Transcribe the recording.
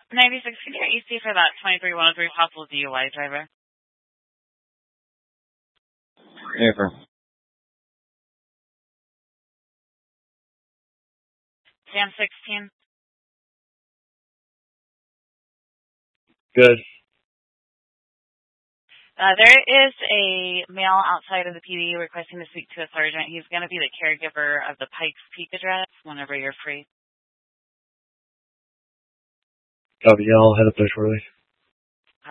96, can you EC for that 23103 possible DUI driver? Ever. Sam 16. Good. There is a male outside of the PD requesting to speak to a sergeant. He's going to be the caregiver of the Pikes Peak address whenever you're free. Copy, yeah, I'll head up there shortly.